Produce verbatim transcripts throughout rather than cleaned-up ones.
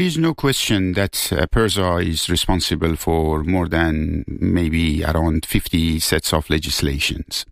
There is no question that uh, PIRSA is responsible for more than maybe around fifty sets of legislations.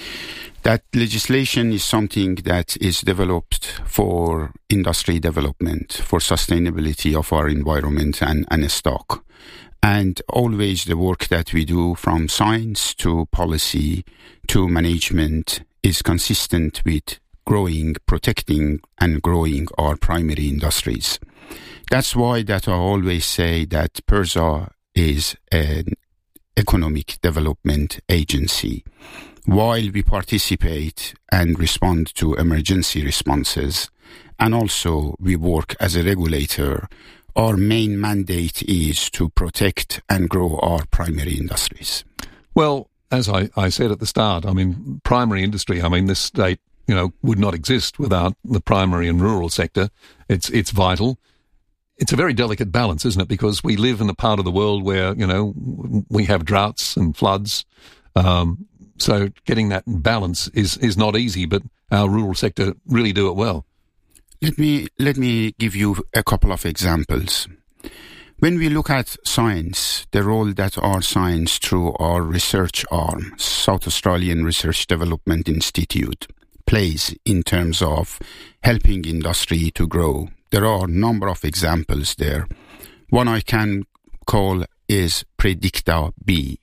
That legislation is something that is developed for industry development, for sustainability of our environment and, and stock. And always the work that we do from science to policy to management is consistent with growing, protecting and growing our primary industries. That's why that I always say that PIRSA is an economic development agency. While we participate and respond to emergency responses, and also we work as a regulator, our main mandate is to protect and grow our primary industries. Well, as I, I said at the start, I mean, primary industry, I mean, this state, you know, would not exist without the primary and rural sector. It's it's vital. It's a very delicate balance, isn't it? Because we live in a part of the world where, you know, we have droughts and floods. Um, so getting that balance is, is not easy, but our rural sector really do it well. Let me, let me give you a couple of examples. When we look at science, the role that our science through our research arm, South Australian Research Development Institute, plays in terms of helping industry to grow, there are a number of examples there. One I can call is Predicta B.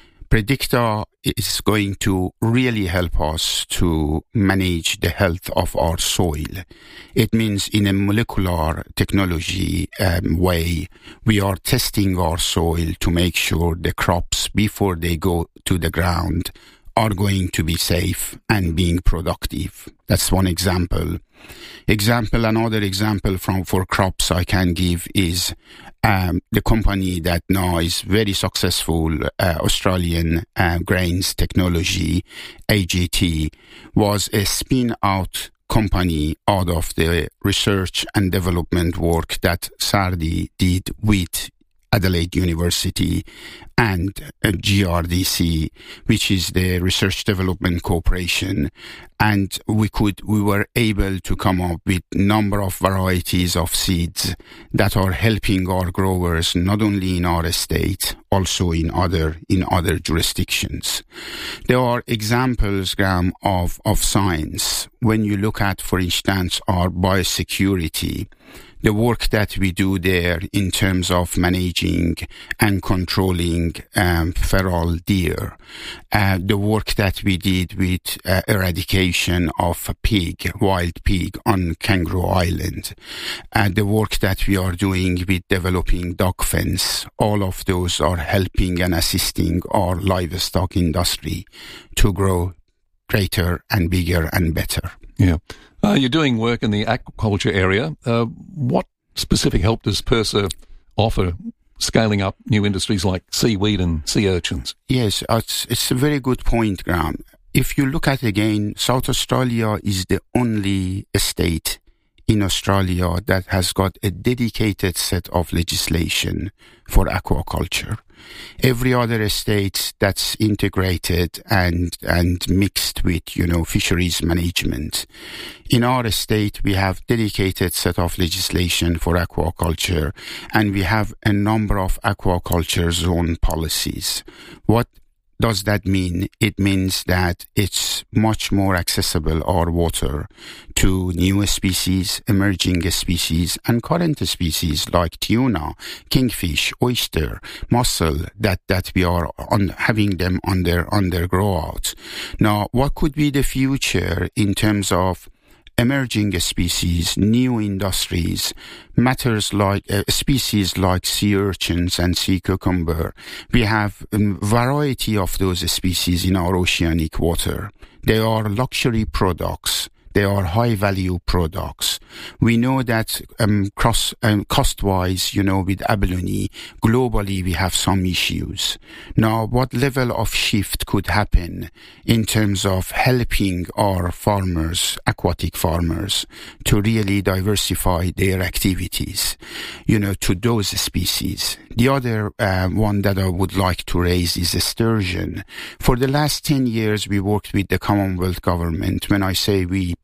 Predicta is going to really help us to manage the health of our soil. It means in a molecular technology um, way, we are testing our soil to make sure the crops before they go to the ground are going to be safe and being productive. That's one example. Example, another example from for crops I can give is um, the company that now is very successful, uh, Australian uh, Grains Technology, A G T, was a spin-out company out of the research and development work that Sardi did with Adelaide University and uh, G R D C, which is the Research Development Corporation. And we could, we were able to come up with number of varieties of seeds that are helping our growers, not only in our estate, also in other, in other jurisdictions. There are examples, Graham, of, of science. When you look at, for instance, our biosecurity, the work that we do there in terms of managing and controlling um, feral deer, uh, the work that we did with uh, eradication of pig, wild pig on Kangaroo Island, uh, the work that we are doing with developing dog fence, all of those are helping and assisting our livestock industry to grow greater and bigger and better. Yeah. Uh, you're doing work in the aquaculture area. Uh, what specific help does PIRSA offer scaling up new industries like seaweed and sea urchins? Yes, it's, it's a very good point, Graham. If you look at again, South Australia is the only state in Australia that has got a dedicated set of legislation for aquaculture. Every other state that's integrated and and mixed with, you know, fisheries management. In our state, we have dedicated set of legislation for aquaculture, and we have a number of aquaculture zone policies. What does that mean? It means that it's much more accessible, our water, to new species, emerging species, and current species like tuna, kingfish, oyster, mussel, that, that we are on, having them on their, on their grow out. Now, what could be the future in terms of emerging species, new industries, matters like uh, species like sea urchins and sea cucumber? We have a variety of those species in our oceanic water. They are luxury products. They are high-value products. We know that um, cross, um, cost-wise, you know, with abalone, globally we have some issues. Now, what level of shift could happen in terms of helping our farmers, aquatic farmers, to really diversify their activities, you know, to those species? The other uh, one that I would like to raise is a sturgeon. For the last ten years, we worked with the Commonwealth government. When I say we,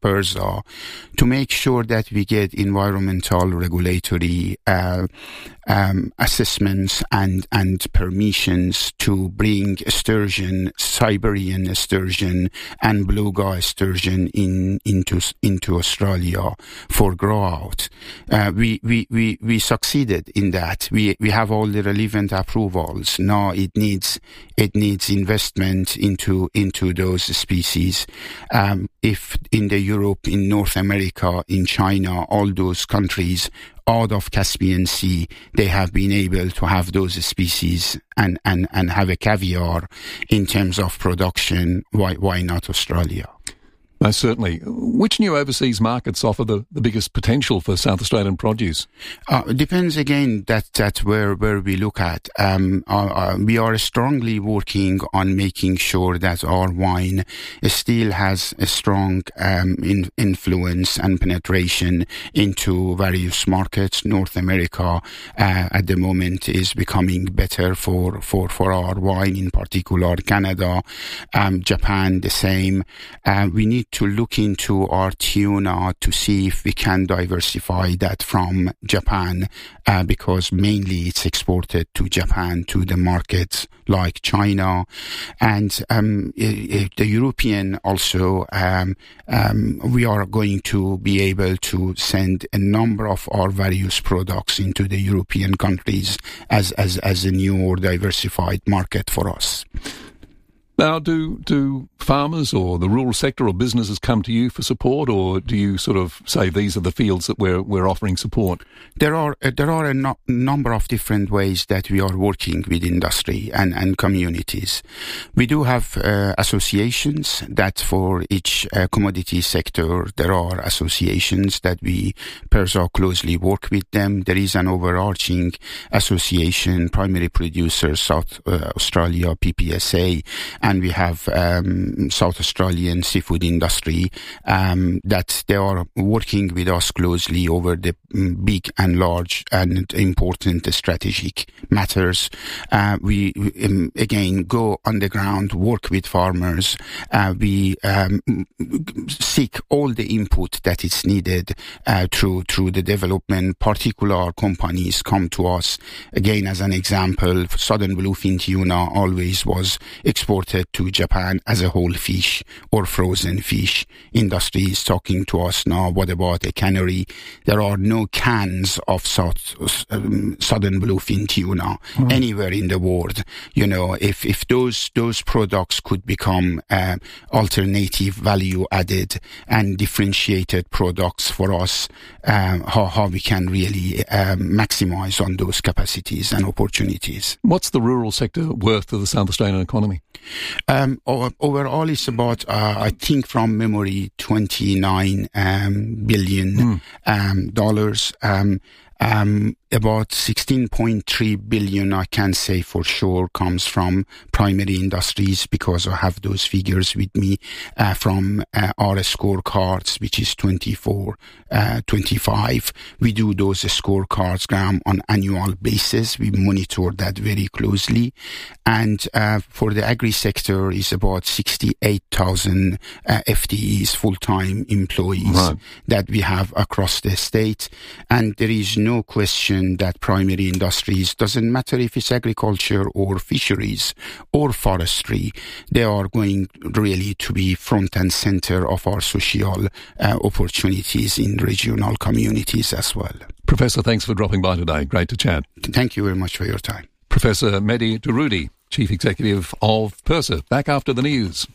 PIRSA to make sure that we get environmental regulatory uh, um, assessments and, and permissions to bring sturgeon, Siberian sturgeon and beluga sturgeon in, into, into Australia for grow out. Uh, we, we, we, we succeeded in that. We, we have all the relevant approvals. Now it needs, it needs investment into, into those species. Um, if in the Europe, in North America, in China, all those countries out of Caspian Sea, they have been able to have those species and, and, and have a caviar in terms of production. Why, why not Australia? Most certainly. Which new overseas markets offer the, the biggest potential for South Australian produce? Uh, it depends again that, that where, where we look at. Um, uh, uh, we are strongly working on making sure that our wine still has a strong um, in, influence and penetration into various markets. North America uh, at the moment is becoming better for, for, for our wine, in particular Canada, um, Japan the same. Uh, we need to look into our tuna to see if we can diversify that from Japan, uh, because mainly it's exported to Japan, to the markets like China. And um, the European also, um, um, we are going to be able to send a number of our various products into the European countries as, as, as a new or diversified market for us. Now, do do farmers or the rural sector or businesses come to you for support, or do you sort of say these are the fields that we're we're offering support? There are uh, there are a no- number of different ways that we are working with industry and, and communities. We do have uh, associations that for each uh, commodity sector there are associations that we PIRSA closely work with them. There is an overarching association, Primary Producers South uh, Australia, P P S A. And we have um, South Australian seafood industry um, that they are working with us closely over the um, big and large and important strategic matters. Uh, we um, again go on the ground, work with farmers. Uh, we um, seek all the input that is needed uh, through through the development. Particular companies come to us. Again, as an example, southern bluefin tuna always was exported to Japan as a whole fish or frozen fish. Industry is talking to us now. What about a cannery? There are no cans of south, um, southern bluefin tuna mm. anywhere in the world. You know, if if those those products could become uh, alternative, value added, and differentiated products for us, um, how how we can really um, maximize on those capacities and opportunities. What's the rural sector worth to the South Australian economy? Um, overall, it's about, uh, I think from memory, twenty-nine um, billion mm. um, dollars. Um, um, about sixteen point three billion, I can say for sure, comes from primary industries because I have those figures with me uh, from uh, our scorecards, which is twenty-four, uh, twenty-five. We do those scorecards, Graham, on annual basis. We monitor that very closely. And uh, for the agri sector, is about sixty-eight thousand uh, F T Es, full-time employees, right, that we have across the state. And there is no question that primary industries, doesn't matter if it's agriculture or fisheries or forestry, they are going really to be front and center of our social uh, opportunities in regional communities as well. Professor, thanks for dropping by today. Great to chat. Thank you very much for your time. Professor Mehdi Daroudi, Chief Executive of PIRSA. Back after the news.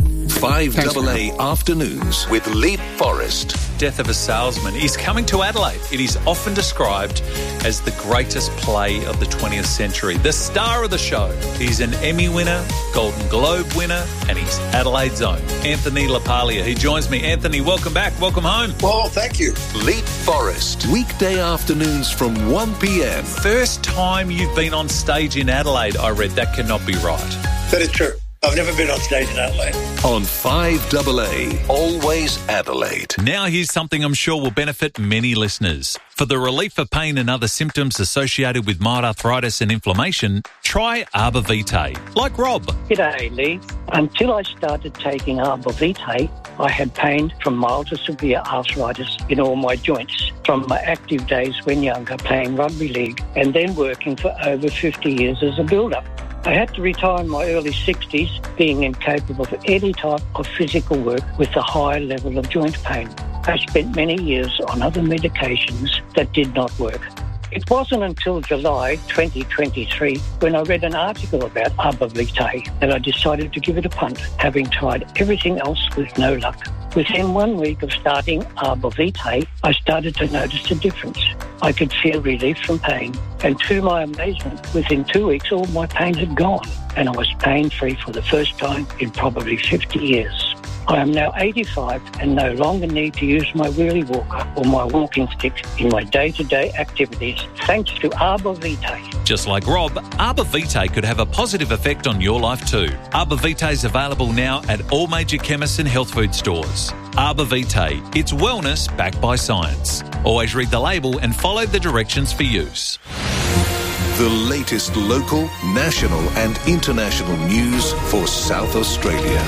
five A A Afternoons with Lee Forrest. Death of a Salesman is coming to Adelaide. It is often described as the greatest play of the twentieth century. The star of the show. He's an Emmy winner, Golden Globe winner, and he's Adelaide's own Anthony LaPaglia. He joins me. Anthony, welcome back. Welcome home. Well, thank you. Lee Forrest. Weekday afternoons from one p.m. First time you've been on stage in Adelaide, I read. That cannot be right. That is true. I've never been on stage in Adelaide. On five A A, Always Adelaide. Now here's something I'm sure will benefit many listeners. For the relief of pain and other symptoms associated with mild arthritis and inflammation, try Arbor Vitae, like Rob. G'day, Lee. Until I started taking Arbor Vitae, I had pain from mild to severe arthritis in all my joints from my active days when younger, playing rugby league and then working for over fifty years as a builder. I had to retire in my early sixties, being incapable of any type of physical work with a high level of joint pain. I spent many years on other medications that did not work. It wasn't until July twenty twenty-three when I read an article about Arbor Vitae that I decided to give it a punt, having tried everything else with no luck. Within one week of starting Arbor Vitae, I started to notice a difference. I could feel relief from pain, and to my amazement, within two weeks all my pain had gone, and I was pain-free for the first time in probably fifty years. I am now eighty-five and no longer need to use my wheelie walker or my walking stick in my day-to-day activities, thanks to Arbor Vitae. Just like Rob, Arbor Vitae could have a positive effect on your life too. Arbor Vitae is available now at all major chemists and health food stores. Arbor Vitae, it's wellness backed by science. Always read the label and follow the directions for use. The latest local, national and international news for South Australia.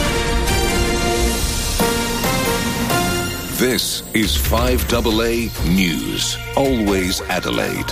This is five A A News, Always Adelaide.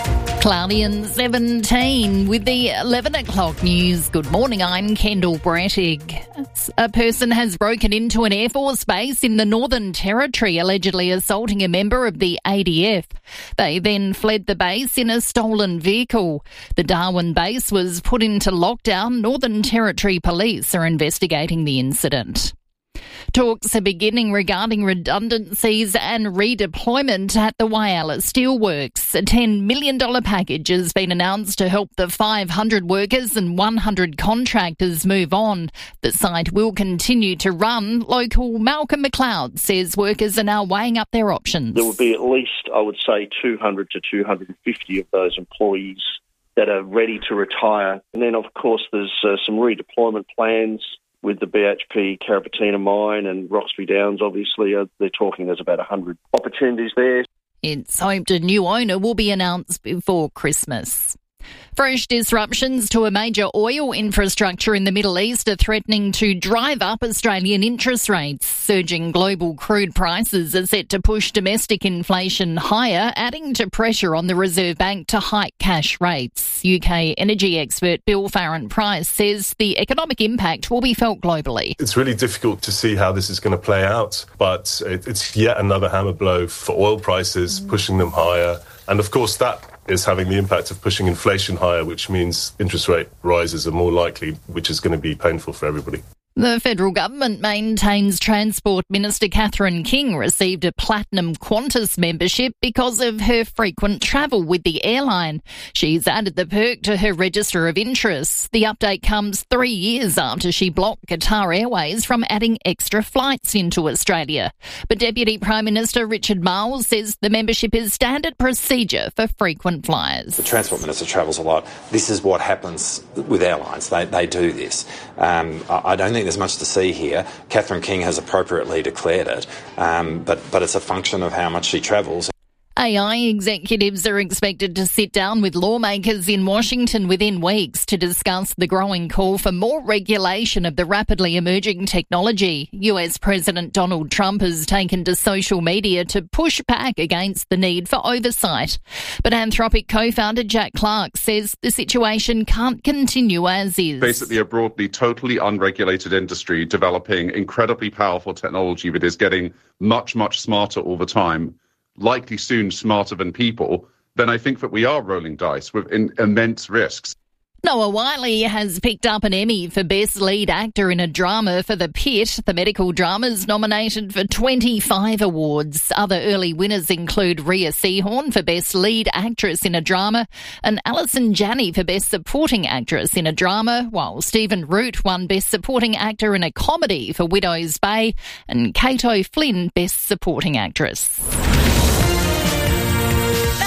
Cloudy and seventeen with the eleven o'clock news. Good morning, I'm Kendall Brettig. A person has broken into an Air Force base in the Northern Territory, allegedly assaulting a member of the A D F. They then fled the base in a stolen vehicle. The Darwin base was put into lockdown. Northern Territory Police are investigating the incident. Talks are beginning regarding redundancies and redeployment at the Whyalla Steelworks. A ten million dollars package has been announced to help the five hundred workers and one hundred contractors move on. The site will continue to run. Local Malcolm McLeod says workers are now weighing up their options. There will be at least, I would say, two hundred to two hundred fifty of those employees that are ready to retire. And then, of course, there's uh, some redeployment plans with the B H P Carrapateena mine and Roxby Downs, obviously. Uh, they're talking there's about one hundred opportunities there. It's hoped a new owner will be announced before Christmas. Fresh disruptions to a major oil infrastructure in the Middle East are threatening to drive up Australian interest rates. Surging global crude prices are set to push domestic inflation higher, adding to pressure on the Reserve Bank to hike cash rates. U K energy expert Bill Farren-Price says the economic impact will be felt globally. It's really difficult to see how this is going to play out, but it's yet another hammer blow for oil prices, pushing them higher. And of course that is having the impact of pushing inflation higher, which means interest rate rises are more likely, which is going to be painful for everybody. The federal government maintains Transport Minister Catherine King received a Platinum Qantas membership because of her frequent travel with the airline. She's added the perk to her register of interests. The update comes three years after she blocked Qatar Airways from adding extra flights into Australia. But Deputy Prime Minister Richard Marles says the membership is standard procedure for frequent flyers. The Transport Minister travels a lot. This is what happens with airlines. They, they do this. Um, I don't think there's much to see here. Catherine King has appropriately declared it, um, but, but it's a function of how much she travels. A I executives are expected to sit down with lawmakers in Washington within weeks to discuss the growing call for more regulation of the rapidly emerging technology. U S President Donald Trump has taken to social media to push back against the need for oversight. But Anthropic co-founder Jack Clark says the situation can't continue as is. Basically a broadly totally unregulated industry developing incredibly powerful technology that is getting much, much smarter all the time, likely soon smarter than people, then I think that we are rolling dice with in, immense risks. Noah Wiley has picked up an Emmy for Best Lead Actor in a Drama for The Pit. The medical drama's nominated for twenty-five awards. Other early winners include Rhea Seehorn for Best Lead Actress in a Drama and Alison Janney for Best Supporting Actress in a Drama, while Stephen Root won Best Supporting Actor in a Comedy for Widow's Bay and Kate O'Flynn Best Supporting Actress. Now turning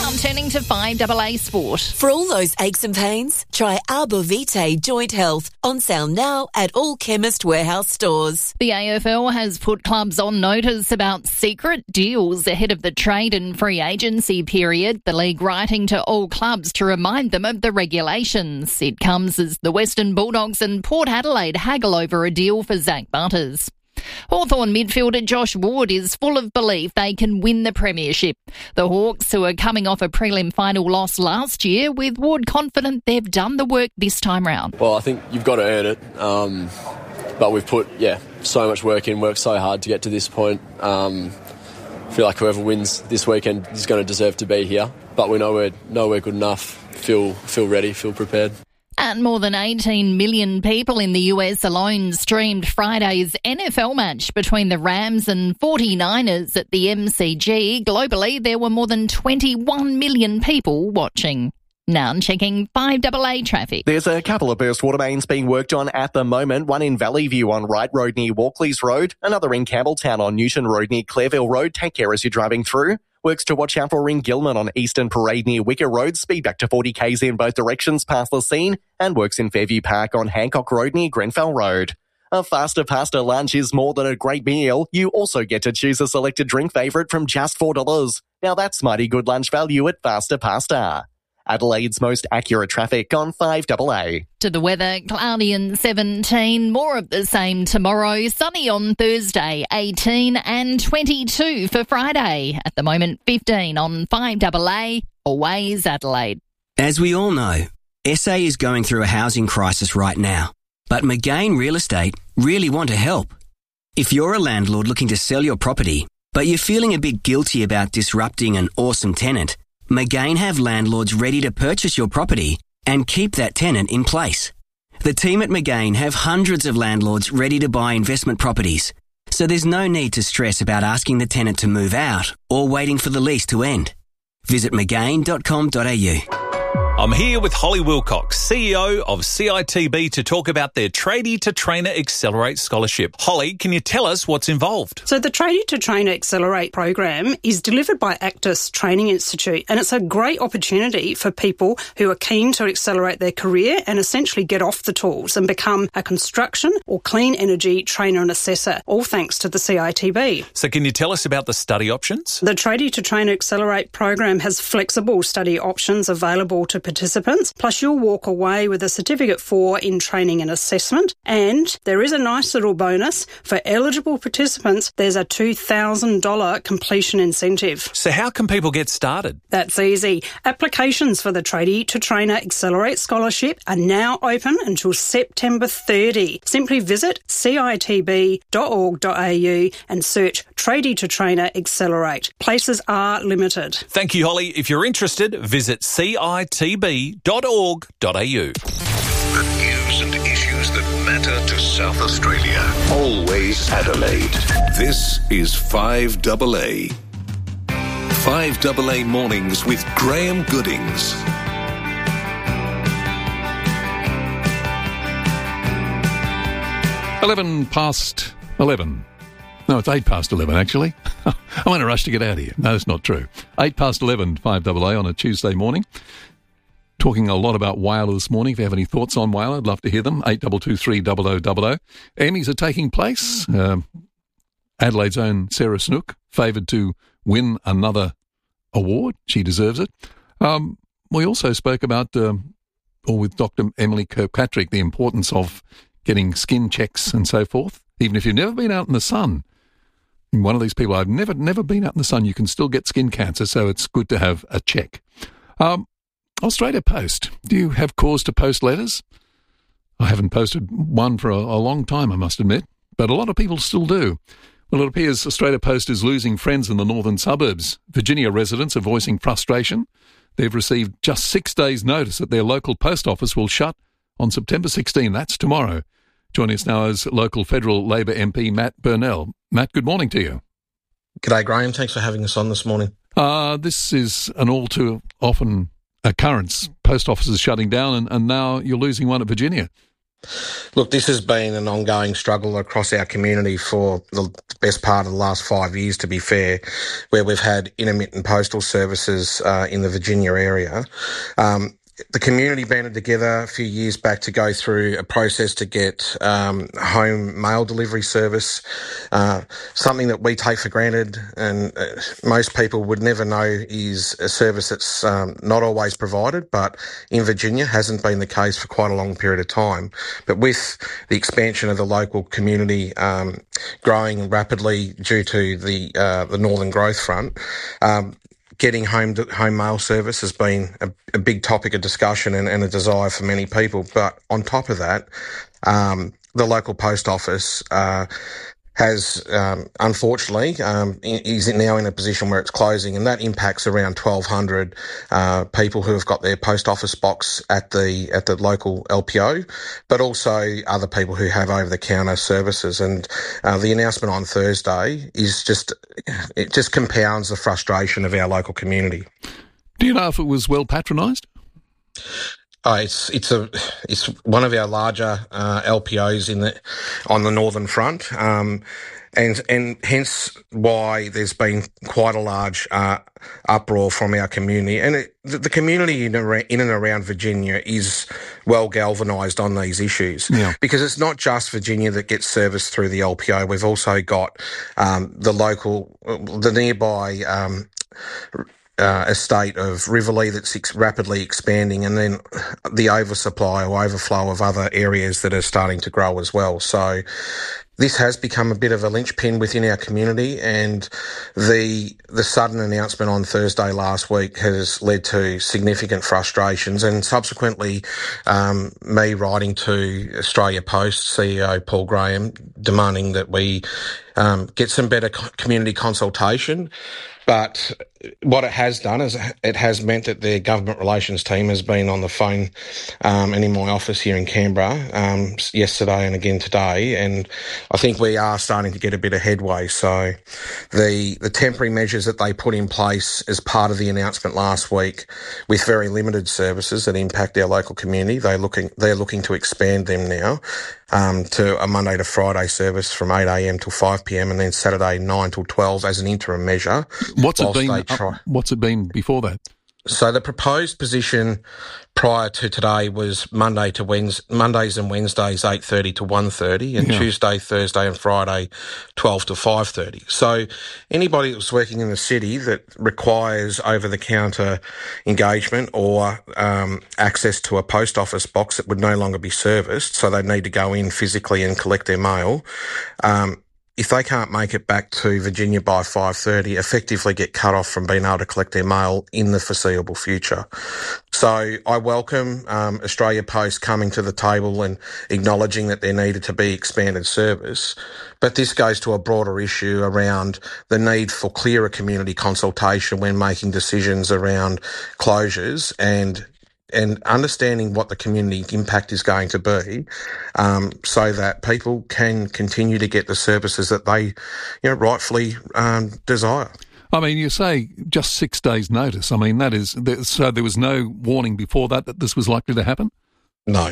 listening to five A A Sport. For all those aches and pains, try Arbor-Vitae Joint Health, on sale now at all Chemist Warehouse stores. The A F L has put clubs on notice about secret deals ahead of the trade and free agency period, the league writing to all clubs to remind them of the regulations. It comes as the Western Bulldogs and Port Adelaide haggle over a deal for Zach Butters. Hawthorn midfielder Josh Ward is full of belief they can win the premiership. The Hawks, who are coming off a prelim final loss last year, with Ward confident they've done the work this time round. Well, I think you've got to earn it, um, but we've put, yeah, so much work in, worked so hard to get to this point. Um, I feel like whoever wins this weekend is going to deserve to be here, but we know we're, know we're good enough, feel, feel ready, feel prepared. And more than eighteen million people in the U S alone streamed Friday's N F L match between the Rams and forty-niners at the M C G. Globally, there were more than twenty-one million people watching. Now checking five A A traffic. There's a couple of burst water mains being worked on at the moment, one in Valley View on Wright Road near Walkleys Road, another in Campbelltown on Newton Road near Clareville Road. Take care as you're driving through. Works to watch out for in Gilman on Eastern Parade near Wicker Road. Speed back to forty k's in both directions past the scene. And works in Fairview Park on Hancock Road near Grenfell Road. A Faster Pasta lunch is more than a great meal. You also get to choose a selected drink favourite from just four dollars. Now that's mighty good lunch value at Faster Pasta. Adelaide's most accurate traffic on five A A. To the weather, cloudy and seventeen, more of the same tomorrow, sunny on Thursday, eighteen and twenty-two for Friday. At the moment, fifteen on five A A, always Adelaide. As we all know, S A is going through a housing crisis right now, but McGain Real Estate really want to help. If you're a landlord looking to sell your property, but you're feeling a bit guilty about disrupting an awesome tenant, McGain have landlords ready to purchase your property and keep that tenant in place. The team at McGain have hundreds of landlords ready to buy investment properties, so there's no need to stress about asking the tenant to move out or waiting for the lease to end. Visit mcgain dot com dot a u. I'm here with Holly Wilcox, C E O of C I T B, to talk about their Tradie to Trainer Accelerate Scholarship. Holly, can you tell us what's involved? So the Tradie to Trainer Accelerate program is delivered by Actus Training Institute, and it's a great opportunity for people who are keen to accelerate their career and essentially get off the tools and become a construction or clean energy trainer and assessor, all thanks to the C I T B. So can you tell us about the study options? The Tradie to Trainer Accelerate program has flexible study options available to participants, plus you'll walk away with a certificate four in training and assessment, and there is a nice little bonus. For eligible participants, there's a two thousand dollars completion incentive. So how can people get started? That's easy. Applications for the Tradie to Trainer Accelerate Scholarship are now open until September thirtieth. Simply visit c i t b dot org dot a u and search Tradie to Trainer Accelerate. Places are limited. Thank you, Holly. If you're interested, visit c i t b dot org dot a u. The news and issues that matter to South Australia. Always Adelaide. This is five A A. five A A Mornings with Graham Goodings. Eleven past eleven. No, it's eight past eleven, actually. I'm in a rush to get out of here. No, it's not true. Eight past eleven, five A A on a Tuesday morning. Talking a lot about Whyalla this morning. If you have any thoughts on Whyalla, I'd love to hear them. eight two two three zero zero zero zero. Emmys are taking place. Um, Adelaide's own Sarah Snook, favoured to win another award. She deserves it. Um, we also spoke about, um, or with Doctor Emily Kirkpatrick, the importance of getting skin checks and so forth. Even if you've never been out in the sun, one of these people, I've never never been out in the sun, you can still get skin cancer, so it's good to have a check. Um, Australia Post. Do you have cause to post letters? I haven't posted one for a, a long time, I must admit, but a lot of people still do. Well, it appears Australia Post is losing friends in the northern suburbs. Virginia residents are voicing frustration. They've received just six days' notice that their local post office will shut on September sixteenth. That's tomorrow. Joining us now is local federal Labor M P Matt Burnell. Matt, good morning to you. G'day, Graham. Thanks for having us on this morning. Uh, this is an all too often occurrence. Post offices shutting down, and, and now you're losing one at Virginia. Look, this has been an ongoing struggle across our community for the best part of the last five years, to be fair, where we've had intermittent postal services uh, in the Virginia area. Um, The community banded together a few years back to go through a process to get um, home mail delivery service, uh, something that we take for granted and uh, most people would never know is a service that's um, not always provided, but in Virginia hasn't been the case for quite a long period of time. But with the expansion of the local community um, growing rapidly due to the uh, the Northern Growth Front, um, getting home home mail service has been a, a big topic of discussion and, and a desire for many people. But on top of that, um, the local post office uh, has, um, unfortunately, um, is now in a position where it's closing, and that impacts around twelve hundred uh, people who have got their post office box at the at the local L P O, but also other people who have over-the-counter services. And uh, the announcement on Thursday is just it just compounds the frustration of our local community. Do you know if it was well patronised? Oh, it's it's a it's one of our larger uh, L P Os in the on the northern front, um, and and hence why there's been quite a large uh, uproar from our community. And it, the, the community in, in and around Virginia is well galvanised on these issues, yeah. because it's not just Virginia that gets service through the L P O. We've also got um, the local, the nearby. Um, Uh, estate of Riverlea that's ex- rapidly expanding, and then the oversupply or overflow of other areas that are starting to grow as well. So this has become a bit of a linchpin within our community, and the the sudden announcement on Thursday last week has led to significant frustrations, and subsequently um, me writing to Australia Post C E O Paul Graham demanding that we um, get some better co- community consultation. But what it has done is it has meant that their government relations team has been on the phone um, and in my office here in Canberra um, yesterday and again today, and I think we are starting to get a bit of headway. So the the temporary measures that they put in place as part of the announcement last week, with very limited services that impact our local community, they're looking they're looking to expand them now um, to a Monday to Friday service from eight a.m. till five p.m. and then Saturday nine till twelve as an interim measure. What's it been? Uh, what's it been before that? So the proposed position prior to today was Monday to Wednesday, Mondays and Wednesdays eight thirty to one thirty, and yeah. Tuesday, Thursday, and Friday twelve to five thirty. So anybody that's working in the city that requires over-the-counter engagement or um, access to a post office box that would no longer be serviced, so they need to go in physically and collect their mail. Um, If they can't make it back to Virginia by five thirty, effectively get cut off from being able to collect their mail in the foreseeable future. So I welcome um, Australia Post coming to the table and acknowledging that there needed to be expanded service. But this goes to a broader issue around the need for clearer community consultation when making decisions around closures, and and understanding what the community impact is going to be, um, so that people can continue to get the services that they, you know, rightfully um, desire. I mean, you say just six days' notice. I mean, that is, so there was no warning before that that this was likely to happen? No.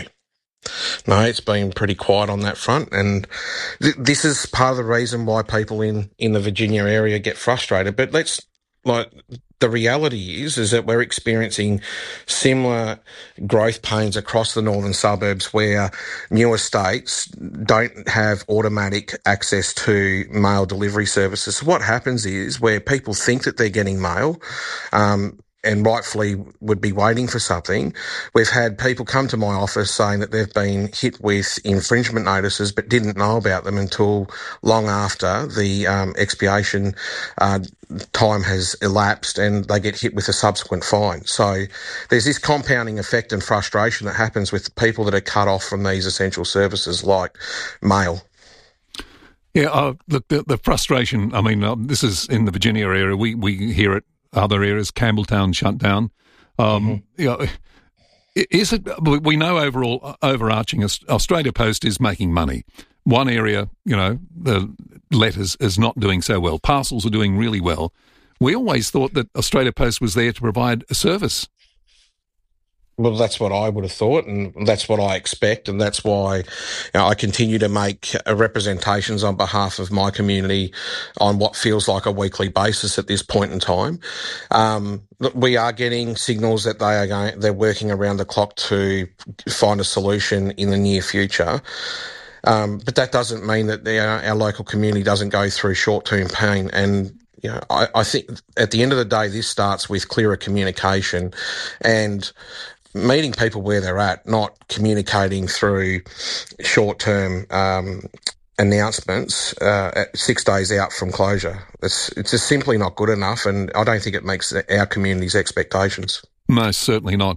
No, it's been pretty quiet on that front, and th- this is part of the reason why people in, in the Virginia area get frustrated. But let's, like, the reality is, is that we're experiencing similar growth pains across the northern suburbs where new estates don't have automatic access to mail delivery services. So what happens is, where people think that they're getting mail, um, and rightfully would be waiting for something, we've had people come to my office saying that they've been hit with infringement notices but didn't know about them until long after the um, expiation uh, time has elapsed, and they get hit with a subsequent fine. So there's this compounding effect and frustration that happens with people that are cut off from these essential services like mail. Yeah, uh, look, the, the frustration, I mean, uh, this is in the Virginia area. We, we hear it. Other areas, Campbelltown shut down. Um, mm-hmm. you know, is it? We know overall, overarching, Australia Post is making money. One area, you know, the letters is not doing so well. Parcels are doing really well. We always thought that Australia Post was there to provide a service. Well, that's what I would have thought, and that's what I expect, and that's why you know, I continue to make representations on behalf of my community on what feels like a weekly basis at this point in time. Um, we are getting signals that they are going, they're working around the clock to find a solution in the near future. Um, but that doesn't mean that the, our, our local community doesn't go through short-term pain. And you know, I, I think at the end of the day, this starts with clearer communication and meeting people where they're at, not communicating through short-term um, announcements uh, at six days out from closure. It's, it's just simply not good enough, and I don't think it makes our community's expectations. Most certainly not.